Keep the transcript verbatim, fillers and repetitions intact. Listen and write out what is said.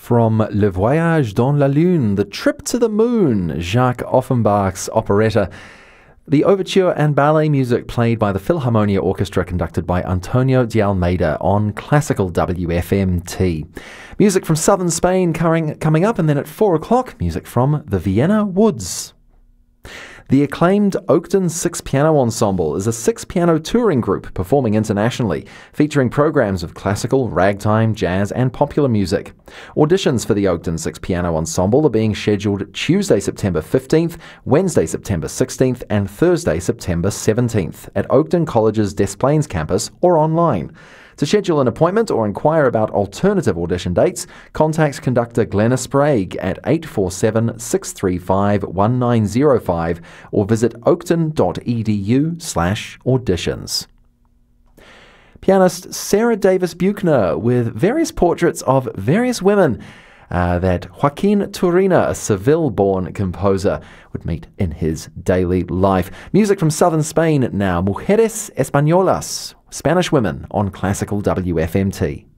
from Le Voyage dans la Lune, The Trip to the Moon, Jacques Offenbach's operetta. The overture and ballet music played by the Philharmonia Orchestra conducted by Antonio de Almeida on Classical W F M T. Music from southern Spain coming up, and then at four o'clock, music from the Vienna Woods. The acclaimed Oakton Six Piano Ensemble is a six-piano touring group performing internationally, featuring programs of classical, ragtime, jazz and popular music. Auditions for the Oakton Six Piano Ensemble are being scheduled Tuesday, September fifteenth, Wednesday, September sixteenth and Thursday, September seventeenth at Oakton College's Des Plaines campus or online. To schedule an appointment or inquire about alternative audition dates, contact conductor Glenna Sprague at eight four seven, six three five, one nine zero five or visit oakton.edu slash auditions. Pianist Sarah Davis Buchner with various portraits of various women uh, that Joaquin Turina, a Seville-born composer, would meet in his daily life. Music from southern Spain now, Mujeres Españolas, Spanish Women on Classical W F M T.